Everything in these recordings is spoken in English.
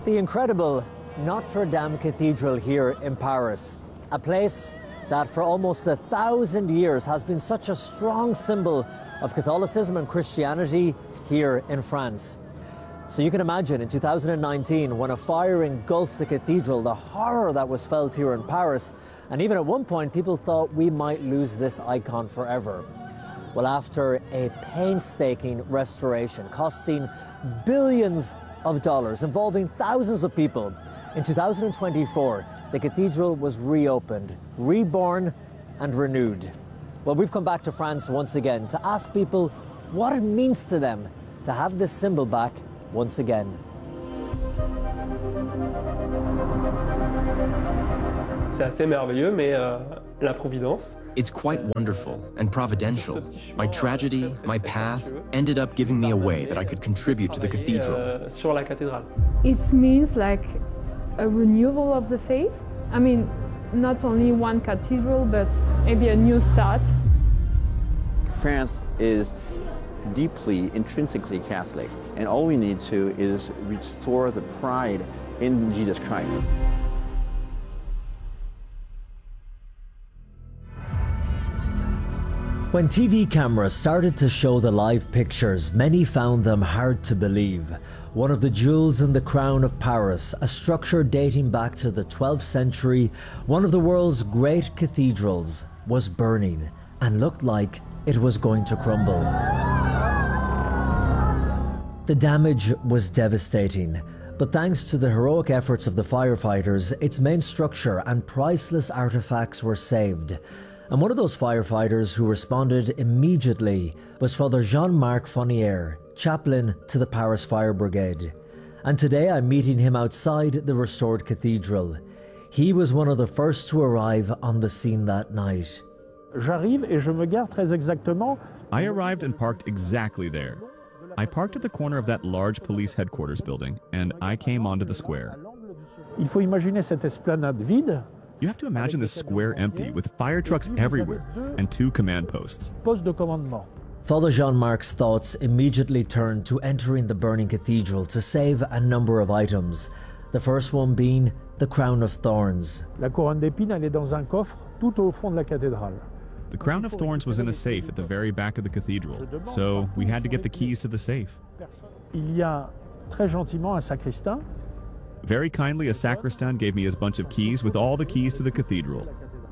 The incredible Notre Dame Cathedral here in Paris, a place that for almost 1,000 years has been such a strong symbol of Catholicism and Christianity here in France. So you can imagine in 2019, when a fire engulfed the cathedral, the horror that was felt here in Paris, and even at one point people thought we might lose this icon forever. Well, after a painstaking restoration costing billions of dollars, involving thousands of people, in 2024, the cathedral was reopened, reborn and renewed. Well, we've come back to France once again to ask people what it means to them to have this symbol back once again. C'est assez merveilleux, mais la Providence. It's quite wonderful and providential. My tragedy, my path, ended up giving me a way that I could contribute to the cathedral. Sur la cathédrale. It means like a renewal of the faith. I mean, not only one cathedral, but maybe a new start. France is deeply, intrinsically Catholic, and all we need to is restore the pride in Jesus Christ. When TV cameras started to show the live pictures, many found them hard to believe. One of the jewels in the crown of Paris, a structure dating back to the 12th century, one of the world's great cathedrals, was burning and looked like it was going to crumble. The damage was devastating, but thanks to the heroic efforts of the firefighters, its main structure and priceless artifacts were saved. And one of those firefighters who responded immediately was Father Jean-Marc Fonnier, chaplain to the Paris Fire Brigade. And today I'm meeting him outside the restored cathedral. He was one of the first to arrive on the scene that night. J'arrive et je me gare très exactement. I arrived and parked exactly there. I parked at the corner of that large police headquarters building, and I came onto the square. Il faut imaginer cette esplanade vide. You have to imagine this square empty, with fire trucks everywhere and 2 command posts. Poste de commandement. Father Jean-Marc's thoughts immediately turned to entering the burning cathedral to save a number of items. The first one being the crown of thorns. La couronne d'épines, elle est dans un coffre tout au fond de la cathédrale. The crown of thorns was in a safe at the very back of the cathedral, so we had to get the keys to the safe. Il y a très gentiment un sacristain. Very kindly, a sacristan gave me his bunch of keys with all the keys to the cathedral.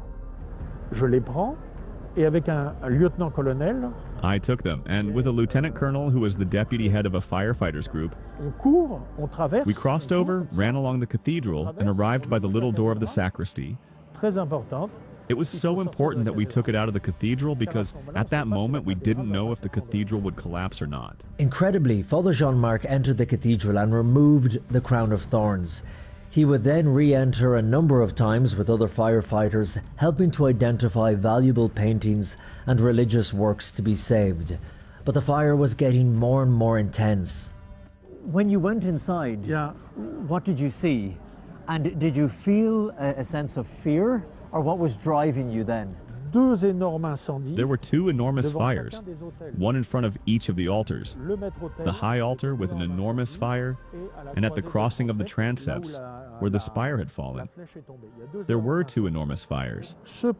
Je les prends, et avec un lieutenant-colonel, I took them, and with a lieutenant colonel who was the deputy head of a firefighters group, on court, on traverse. We crossed over, ran along the cathedral, and arrived by the little door of the sacristy. Très importante. It was so important that we took it out of the cathedral because at that moment we didn't know if the cathedral would collapse or not. Incredibly, Father Jean-Marc entered the cathedral and removed the crown of thorns. He would then re-enter a number of times with other firefighters, helping to identify valuable paintings and religious works to be saved. But the fire was getting more and more intense. When you went inside, what did you see? And did you feel a sense of fear? Or what was driving you then? There were 2 enormous fires, one in front of each of the altars. The high altar with an enormous fire, and at the crossing of the transepts, where the spire had fallen. There were 2 enormous fires.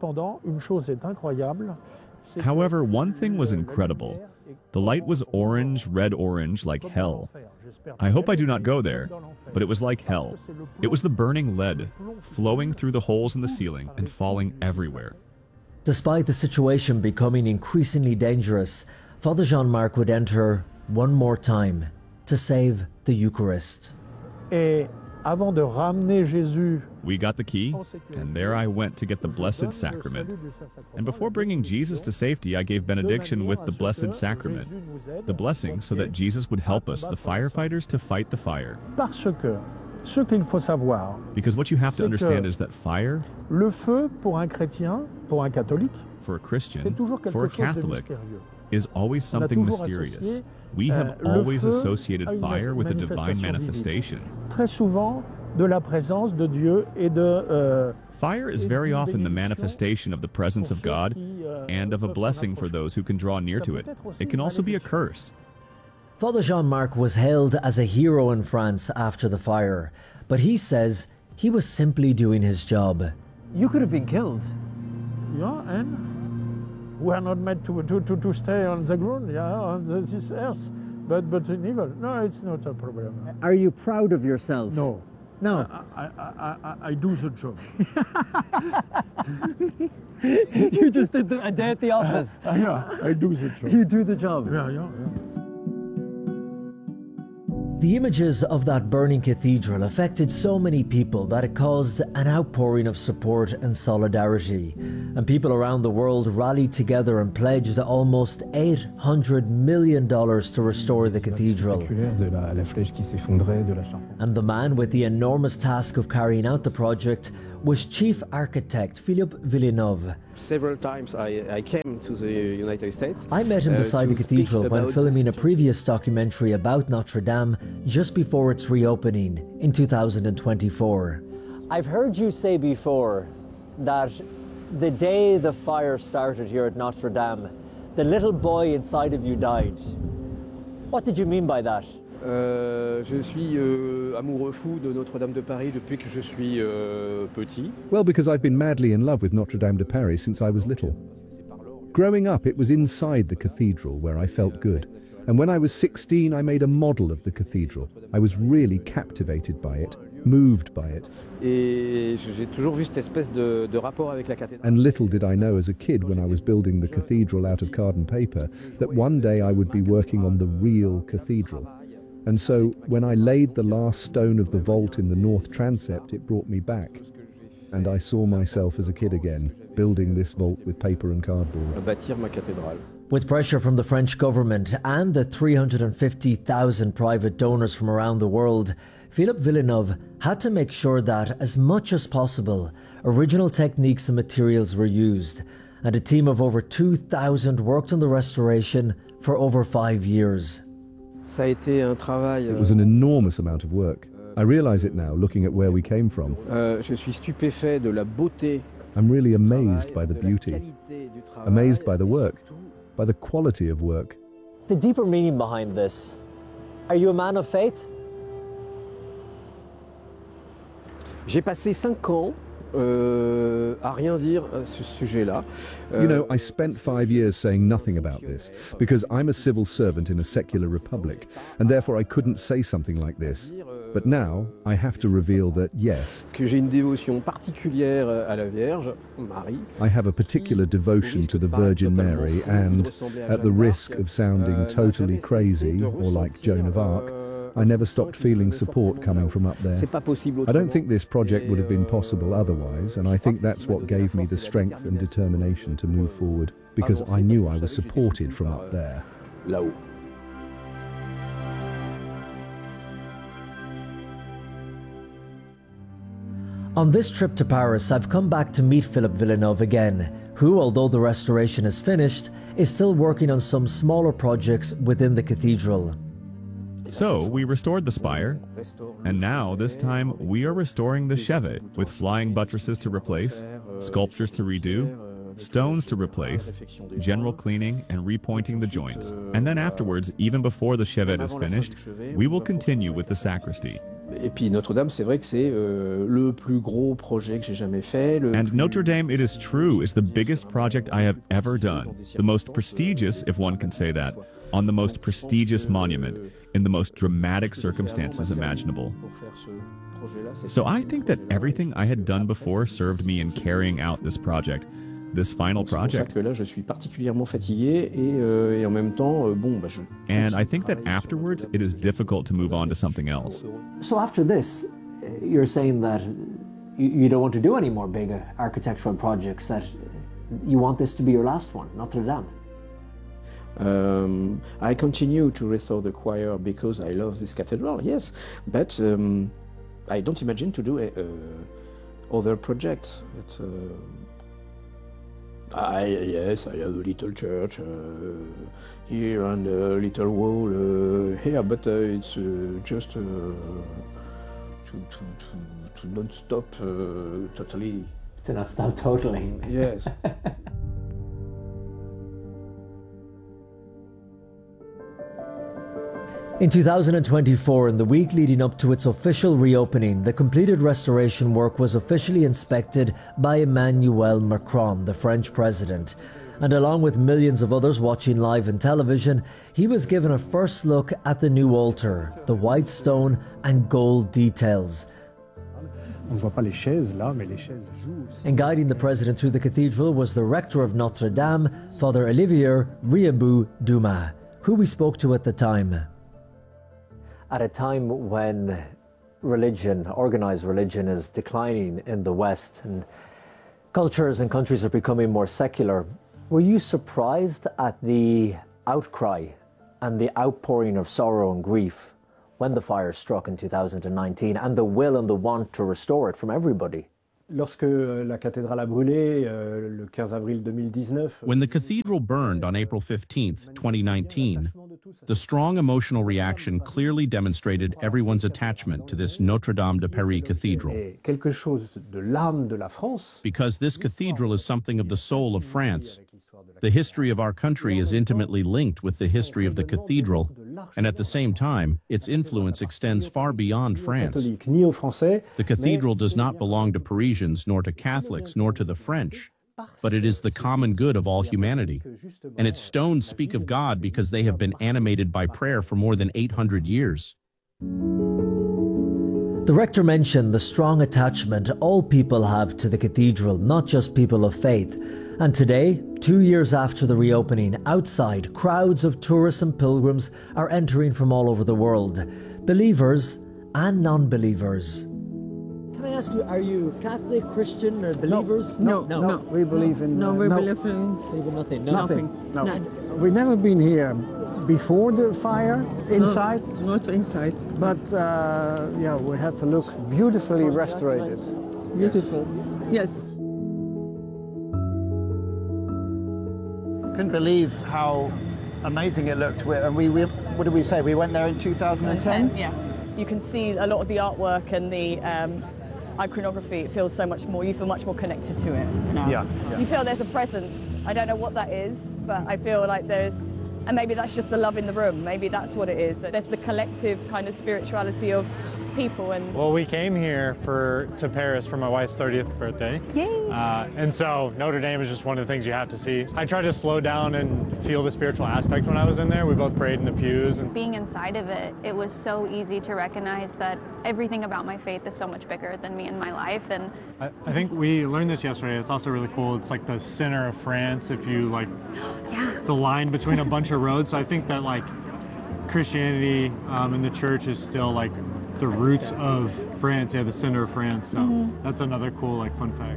However, one thing was incredible. The light was orange, red-orange, like hell. I hope I do not go there, but it was like hell. It was the burning lead, flowing through the holes in the ceiling and falling everywhere. Despite the situation becoming increasingly dangerous, Father Jean-Marc would enter one more time to save the Eucharist. Avant de ramener Jésus, we got the key, and there I went to get the Blessed Sacrament. And before bringing Jesus to safety, I gave benediction with the Blessed Sacrament, the blessing so that Jesus would help us, the firefighters, to fight the fire. Parce que ce qu'il faut savoir, because what you have to understand is that fire, le feu pour un chrétien, pour un catholique, for a Christian, for a Catholic, is always something mysterious. We have always associated fire with a divine manifestation. Très souvent, de la présence de Dieu et de fire is very often the manifestation of the presence of God and of a blessing for those who can draw near to it. It can also be a curse. Father Jean-Marc was hailed as a hero in France after the fire, but he says he was simply doing his job. You could have been killed. Yeah, and we are not meant to stay on the ground, yeah, on this earth. But in evil, no, it's not a problem. Are you proud of yourself? No. No. I do the job. You just did a day at the office. Yeah, I do the job. You do the job. Yeah. The images of that burning cathedral affected so many people that it caused an outpouring of support and solidarity. And people around the world rallied together and pledged almost $800 million to restore the cathedral. And the man with the enormous task of carrying out the project was Chief Architect Philippe Villeneuve. Several times I came to the United States. I met him beside the cathedral when filming a previous documentary about Notre Dame just before its reopening in 2024. I've heard you say before that the day the fire started here at Notre Dame, the little boy inside of you died. What did you mean by that? Je suis amoureux fou de Notre-Dame de Paris depuis que je suis petit. Well, because I've been madly in love with Notre Dame de Paris since I was little. Growing up, it was inside the cathedral where I felt good. And when I was 16, I made a model of the cathedral. I was really captivated by it, moved by it. Et j'ai toujours vu cette espèce de rapport avec la cathédrale. And little did I know as a kid when I was building the cathedral out of card and paper that one day I would be working on the real cathedral. And so, when I laid the last stone of the vault in the north transept, it brought me back. And I saw myself as a kid again, building this vault with paper and cardboard. Bâtir ma cathédrale. With pressure from the French government and the 350,000 private donors from around the world, Philippe Villeneuve had to make sure that, as much as possible, original techniques and materials were used. And a team of over 2,000 worked on the restoration for over 5 years. Ça a été un travail. It was an enormous amount of work. I realize it now, looking at where we came from. Je suis stupéfait de la beauté. I'm really amazed by the beauty, amazed by the work, by the quality of work. The deeper meaning behind this. Are you a man of faith? J'ai passé 5 ans à rien dire à ce sujet-là. You know, I spent 5 years saying nothing about this because I'm a civil servant in a secular republic, and therefore I couldn't say something like this. But now I have to reveal that, yes, que j'ai une dévotion particulière à la Vierge Marie. I have a particular devotion to the Virgin Mary, and at the risk of sounding totally crazy or like Joan of Arc, I never stopped feeling support coming from up there. I don't think this project would have been possible otherwise, and I think that's what gave me the strength and determination to move forward, because I knew I was supported from up there. Là-haut. On this trip to Paris, I've come back to meet Philippe Villeneuve again, who, although the restoration is finished, is still working on some smaller projects within the cathedral. So, we restored the spire, and now, this time, we are restoring the chevet, with flying buttresses to replace, sculptures to redo, stones to replace, general cleaning and repointing the joints. And then afterwards, even before the chevet is finished, we will continue with the sacristy. Et puis Notre-Dame, c'est vrai que c'est le plus gros projet que j'ai jamais fait. And Notre Dame, it is true, is the biggest project I have ever done. The most prestigious, if one can say that, on the most prestigious monument, in the most dramatic circumstances imaginable. So I think that everything I had done before served me in carrying out this project. This final project. Là, je suis particulièrement fatigué et en même temps, And I think that afterwards, it is difficult to move on to something else. So after this, you're saying that you don't want to do any more big architectural projects, that you want this to be your last one, Notre Dame. I continue to restore the choir because I love this cathedral, yes, but I don't imagine to do other projects. Yes, I have a little church here and a little wall here, but it's just to not stop totally. To not stop totally. Yes. In 2024, in the week leading up to its official reopening, the completed restoration work was officially inspected by Emmanuel Macron, the French president. And along with millions of others watching live on television, he was given a first look at the new altar, the white stone and gold details. And guiding the president through the cathedral was the rector of Notre Dame, Father Olivier Riabou-Dumas, who we spoke to at the time. At a time when religion, organized religion, is declining in the West and cultures and countries are becoming more secular, were you surprised at the outcry and the outpouring of sorrow and grief when the fire struck in 2019 and the will and the want to restore it from everybody? When the cathedral burned on April 15th, 2019, the strong emotional reaction clearly demonstrated everyone's attachment to this Notre Dame de Paris cathedral. Because this cathedral is something of the soul of France, the history of our country is intimately linked with the history of the cathedral, and at the same time, its influence extends far beyond France. The cathedral does not belong to Parisians, nor to Catholics, nor to the French, but it is the common good of all humanity. And its stones speak of God because they have been animated by prayer for more than 800 years. The rector mentioned the strong attachment all people have to the cathedral, not just people of faith. And today, 2 years after the reopening, outside, crowds of tourists and pilgrims are entering from all over the world, believers and non-believers. Can I ask you, are you Catholic, Christian, or believers? No. We believe in... believe in nothing. Nothing. No. We've never been here before the fire, inside. No, not inside. But, yeah, we had to look beautifully restored. Beautiful. Yes. Couldn't believe how amazing it looked. And we what did we say? We went there in 2010? Yeah. You can see a lot of the artwork and the iconography. It feels so much more, you feel much more connected to it now. Yeah. You feel there's a presence. I don't know what that is, but I feel like there's, and maybe that's just the love in the room. Maybe that's what it is. There's the collective kind of spirituality of people. And well, we came here to Paris for my wife's 30th birthday. Yay! And so Notre Dame is just one of the things you have to see. I tried to slow down and feel the spiritual aspect when I was in there. We both prayed in the pews. And being inside of it, it was so easy to recognize that everything about my faith is so much bigger than me and my life. And I think we learned this yesterday. It's also really cool. It's like the center of France. If you like, the line between a bunch of roads. So I think that like Christianity and the church is still like the roots of France, the center of France. So that's another cool, like, fun fact.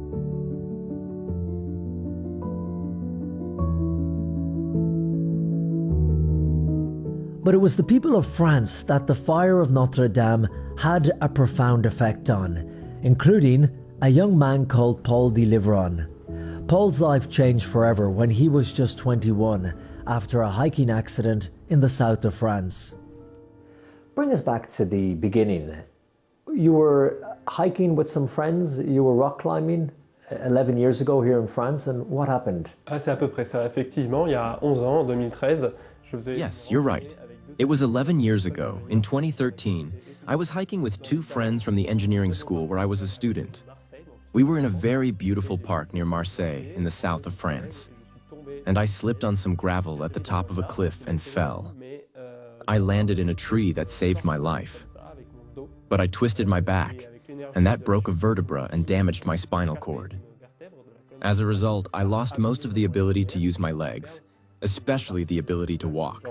But it was the people of France that the fire of Notre Dame had a profound effect on, including a young man called Paul de Livron. Paul's life changed forever when he was just 21 after a hiking accident in the south of France. Bring us back to the beginning. You were hiking with some friends, you were rock climbing 11 years ago here in France, and what happened? C'est à peu près ça, effectivement. Il y a 11 ans, en 2013, je faisais... Yes, you're right. It was 11 years ago, in 2013, I was hiking with two friends from the engineering school where I was a student. We were in a very beautiful park near Marseille in the south of France, and I slipped on some gravel at the top of a cliff and fell. I landed in a tree that saved my life, but I twisted my back, and that broke a vertebra and damaged my spinal cord. As a result, I lost most of the ability to use my legs, especially the ability to walk.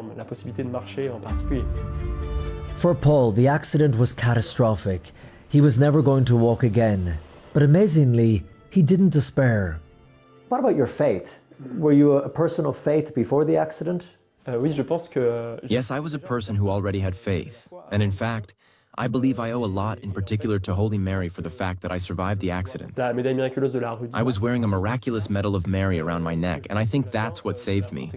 For Paul, the accident was catastrophic. He was never going to walk again, but amazingly, he didn't despair. What about your faith? Were you a person of faith before the accident? Yes, I was a person who already had faith, and in fact, I believe I owe a lot in particular to Holy Mary for the fact that I survived the accident. I was wearing a miraculous medal of Mary around my neck, and I think that's what saved me.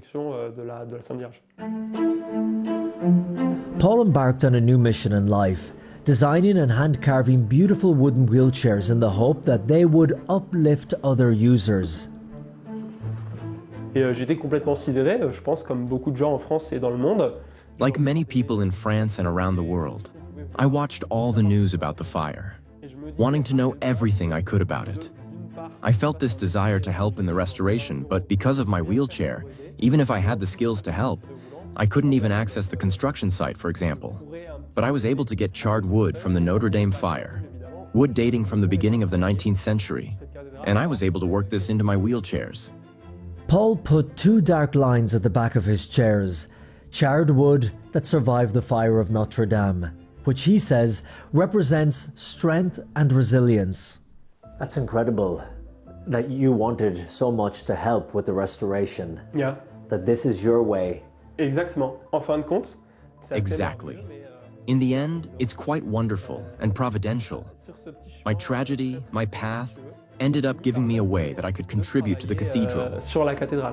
Paul embarked on a new mission in life, designing and hand-carving beautiful wooden wheelchairs in the hope that they would uplift other users. Et j'étais complètement sidéré, je pense, comme beaucoup de gens en France et dans le monde. Like many people in France and around the world, I watched all the news about the fire, wanting to know everything I could about it. I felt this desire to help in the restoration, but because of my wheelchair, even if I had the skills to help, I couldn't even access the construction site, for example. But I was able to get charred wood from the Notre Dame fire, wood dating from the beginning of the 19th century, and I was able to work this into my wheelchairs. Paul put 2 dark lines at the back of his chairs, charred wood that survived the fire of Notre Dame, which he says represents strength and resilience. That's incredible that you wanted so much to help with the restoration. Yeah. That this is your way. Exactement. En fin de compte, Exactly. In the end, it's quite wonderful and providential. My tragedy, my path, ended up giving me a way that I could contribute to the cathedral. Sur la cathédrale.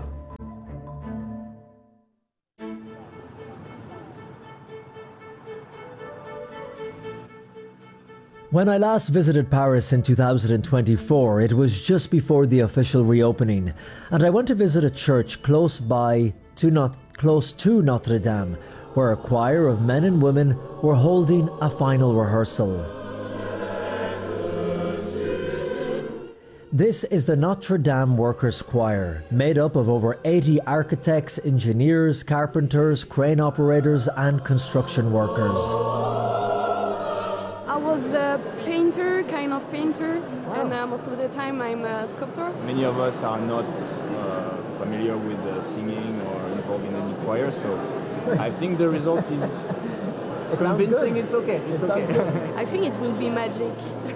When I last visited Paris in 2024, it was just before the official reopening, and I went to visit a church close to Notre Dame, where a choir of men and women were holding a final rehearsal. This is the Notre Dame Workers' Choir, made up of over 80 architects, engineers, carpenters, crane operators and construction workers. I was a painter, kind of painter, and most of the time I'm a sculptor. Many of us are not familiar with singing or involved in any choir, so I think the result is convincing. It's okay. It's okay. I think it will be magic.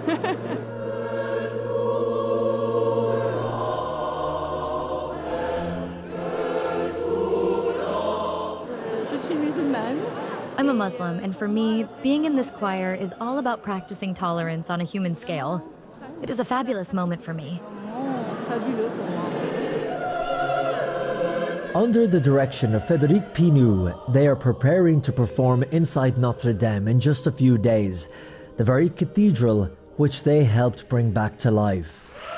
I'm a Muslim, and for me, being in this choir is all about practicing tolerance on a human scale. It is a fabulous moment for me. Under the direction of Frédéric Pinoult, they are preparing to perform inside Notre Dame in just a few days, the very cathedral which they helped bring back to life.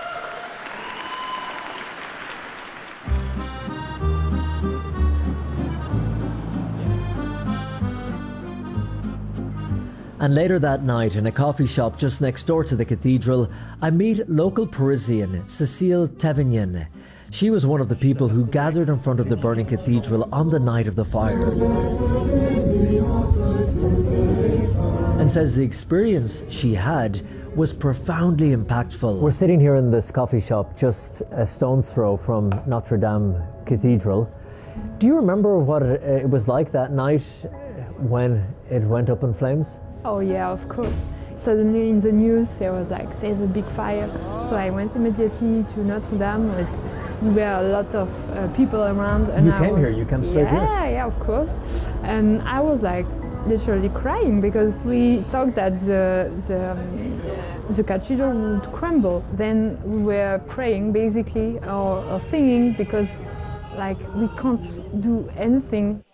And later that night, in a coffee shop just next door to the cathedral, I meet local Parisian Cécile Thévenin. She was one of the people who gathered in front of the burning cathedral on the night of the fire, and says the experience she had was profoundly impactful. We're sitting here in this coffee shop just a stone's throw from Notre Dame Cathedral. Do you remember what it was like that night when it went up in flames? Oh yeah, of course. Suddenly in the news there was like, there's a big fire. So I went immediately to Notre Dame. There were a lot of people around. And You came straight here? Yeah, of course. And I was like literally crying because we thought that the cathedral would crumble. Then we were praying basically or singing because like we can't do anything.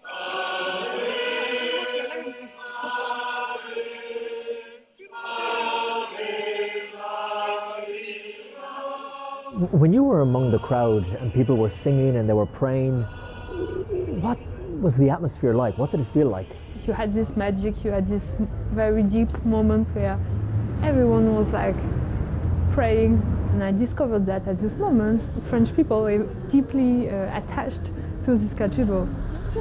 When you were among the crowd and people were singing and they were praying, what was the atmosphere like? What did it feel like? You had this magic, you had this very deep moment where everyone was like praying, and I discovered that at this moment French people were deeply attached to this cathedral.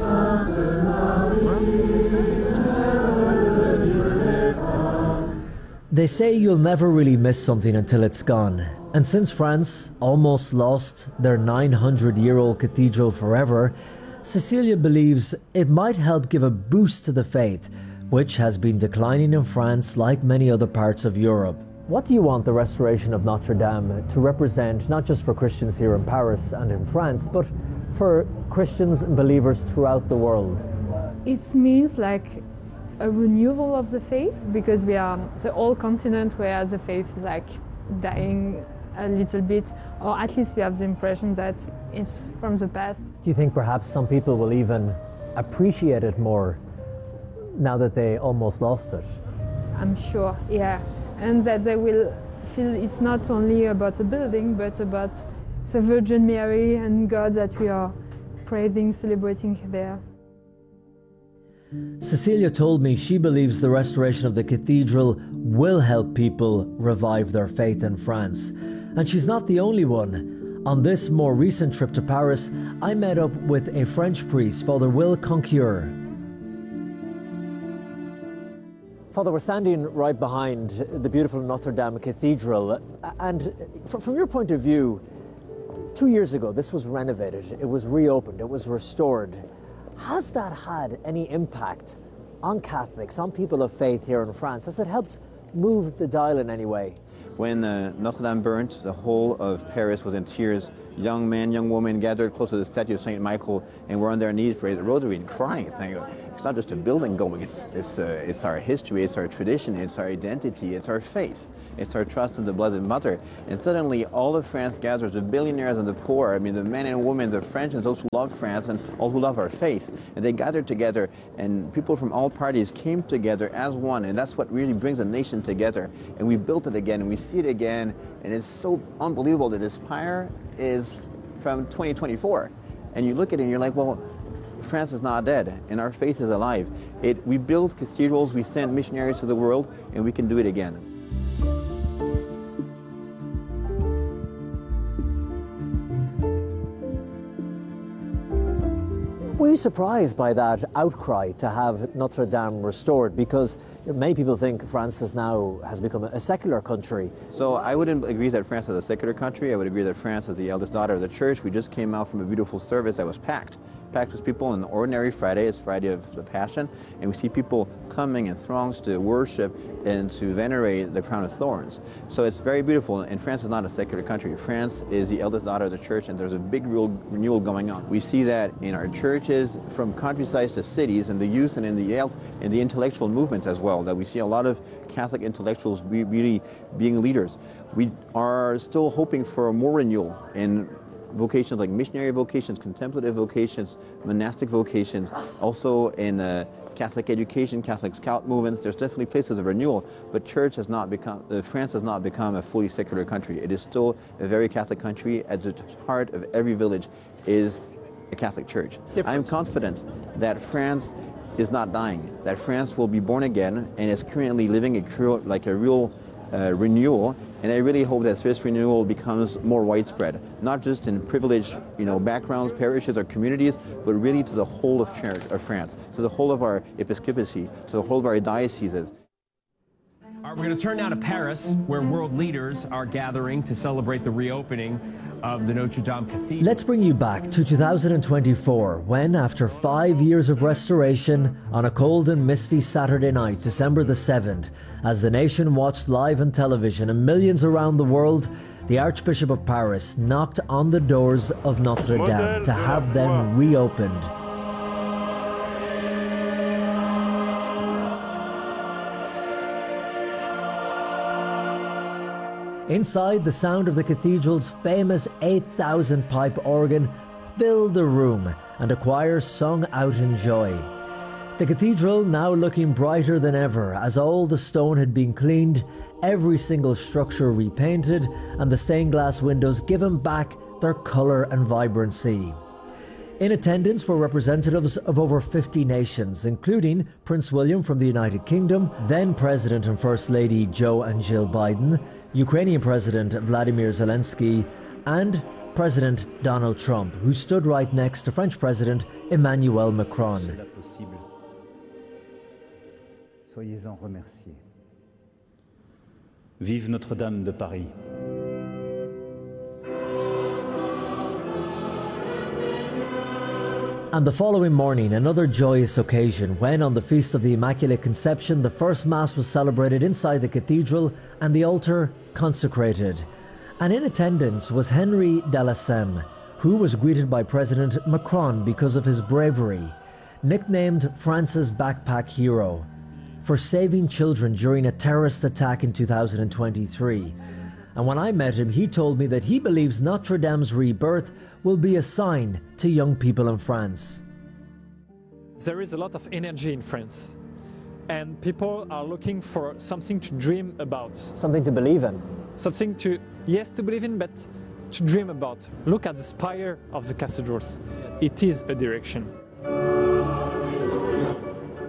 They say you'll never really miss something until it's gone. And since France almost lost their 900-year-old cathedral forever, Cecilia believes it might help give a boost to the faith, which has been declining in France like many other parts of Europe. What do you want the restoration of Notre Dame to represent, not just for Christians here in Paris and in France, but for Christians and believers throughout the world? It means like a renewal of the faith, because we are the whole continent where the faith is like dying a little bit, or at least we have the impression that it's from the past. Do you think perhaps some people will even appreciate it more now that they almost lost it? I'm sure, yeah. And that they will feel it's not only about a building, but about the Virgin Mary and God that we are praising, celebrating there. Cecilia told me she believes the restoration of the cathedral will help people revive their faith in France. And she's not the only one. On this more recent trip to Paris, I met up with a French priest, Father Will Conqueur. Father, we're standing right behind the beautiful Notre Dame Cathedral. And from your point of view, 2 years ago, this was renovated, it was reopened, it was restored. Has that had any impact on Catholics, on people of faith here in France? Has it helped move the dial in any way? When Notre Dame burnt, the whole of Paris was in tears. Young men, young women gathered close to the statue of St. Michael and were on their knees for the rosary and crying, saying, it's not just a building going, it's our history, it's our tradition, it's our identity, it's our faith, it's our trust in the Blessed Mother. And suddenly all of France gathers, the billionaires and the poor, I mean the men and women, the French and those who love France and all who love our faith. And they gathered together, and people from all parties came together as one, and that's what really brings a nation together. And we built it again, and we see it again, and it's so unbelievable that this spire is from 2024. And you look at it and you're like, well, France is not dead, and our faith is alive. We build cathedrals, we send missionaries to the world, and we can do it again. Were you surprised by that outcry to have Notre Dame restored? Because many people think France has become a secular country. So I wouldn't agree that France is a secular country. I would agree that France is the eldest daughter of the church. We just came out from a beautiful service that was packed with people on an ordinary Friday. It's Friday of the Passion, and we see people coming in throngs to worship and to venerate the crown of thorns. So it's very beautiful, and France is not a secular country. France is the eldest daughter of the church, and there's a big renewal going on. We see that in our churches, from countrysides to cities, and the youth and in the health and the intellectual movements as well, that we see a lot of Catholic intellectuals really being leaders. We are still hoping for more renewal in vocations like missionary vocations, contemplative vocations, monastic vocations, also in Catholic education, Catholic scout movements. There's definitely places of renewal, but France has not become a fully secular country. It is still a very Catholic country. At the heart of every village is a Catholic church. I'm confident that France is not dying, that France will be born again and is currently living a real renewal, and I really hope that this renewal becomes more widespread, not just in privileged backgrounds, parishes or communities, but really to the whole of France, to the whole of our episcopacy, to the whole of our dioceses. We're going to turn now to Paris, where world leaders are gathering to celebrate the reopening of the Notre Dame Cathedral. Let's bring you back to 2024, when, after 5 years of restoration, on a cold and misty Saturday night, December the 7th, as the nation watched live on television and millions around the world, the Archbishop of Paris knocked on the doors of Notre Dame to have them reopened. Inside, the sound of the cathedral's famous 8,000 pipe organ filled the room, and a choir sung out in joy. The cathedral now looking brighter than ever, as all the stone had been cleaned, every single structure repainted, and the stained glass windows given back their colour and vibrancy. In attendance were representatives of over 50 nations, including Prince William from the United Kingdom, then President and First Lady Joe and Jill Biden, Ukrainian President Vladimir Zelensky, and President Donald Trump, who stood right next to French President Emmanuel Macron. Soyez-en remerciés. Vive Notre-Dame de Paris. And the following morning, another joyous occasion when, on the Feast of the Immaculate Conception, the first Mass was celebrated inside the cathedral and the altar consecrated. And in attendance was Henri Delassem, who was greeted by President Macron because of his bravery, nicknamed France's backpack hero, for saving children during a terrorist attack in 2023. And when I met him, he told me that he believes Notre Dame's rebirth will be a sign to young people in France. There is a lot of energy in France, and people are looking for something to dream about. Something to believe in. Something to, yes, to believe in, but to dream about. Look at the spire of the cathedrals. Yes. It is a direction.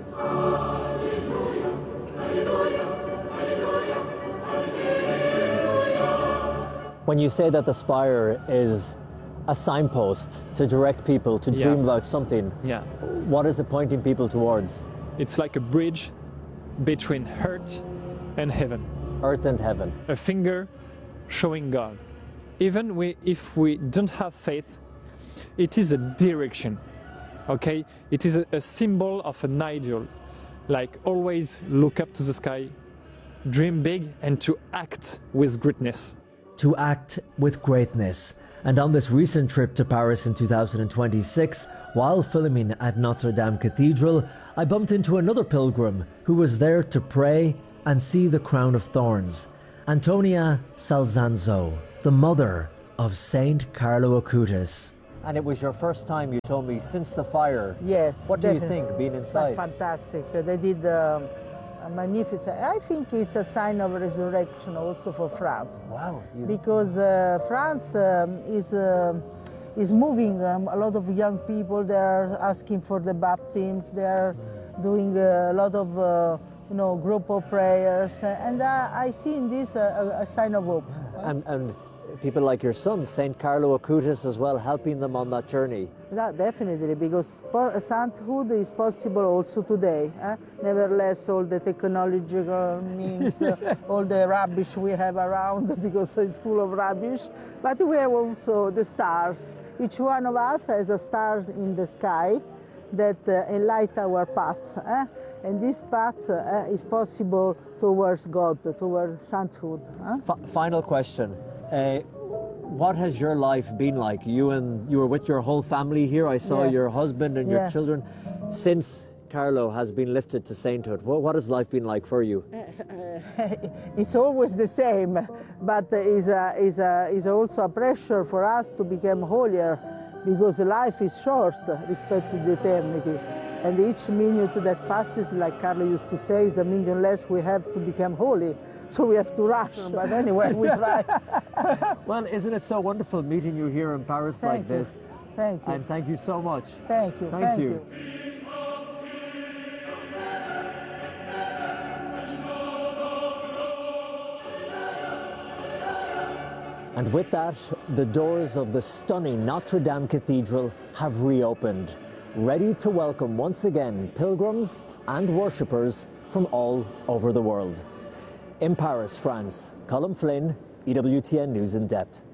When you say that the spire is a signpost to direct people to dream about something, what is it pointing people towards? It's like a bridge between earth and heaven. Earth and heaven. A finger showing God. Even if we don't have faith, it is a direction, okay? It is a symbol of an ideal, like always look up to the sky, dream big, and to act with greatness. To act with greatness. And on this recent trip to Paris in 2026, while filming at Notre Dame Cathedral, I bumped into another pilgrim who was there to pray and see the crown of thorns, Antonia Salzanzo, the mother of Saint Carlo Acutis. And it was your first time, you told me, since the fire. Yes. What do you think, being inside? Fantastic. They did a magnificent. I think it's a sign of resurrection also for France. Wow. Because France is moving. A lot of young people, they are asking for the baptisms. They are doing a lot of group of prayers, and I see in this a sign of hope. And people like your son, Saint Carlo Acutis, as well, helping them on that journey. Yeah, definitely, because sainthood is possible also today. Nevertheless, all the technological means, all the rubbish we have around, because it's full of rubbish, but we have also the stars. Each one of us has a star in the sky that enlighten our paths. And this path is possible towards God, towards sainthood. Final question. What has your life been like? You were with your whole family here. I saw your husband and your children. Since Carlo has been lifted to sainthood, what has life been like for you? It's always the same, but is also a pressure for us to become holier, because life is short respect to the eternity. And each minute that passes, like Carlo used to say, is a minute less we have to become holy. So we have to rush, but anyway, we try. Well, isn't it so wonderful meeting you here in Paris like this? Thank you. And thank you so much. Thank you. Thank you. And with that, the doors of the stunning Notre Dame Cathedral have reopened, ready to welcome once again pilgrims and worshippers from all over the world. In Paris, France, Colin Flynn, EWTN News in Depth.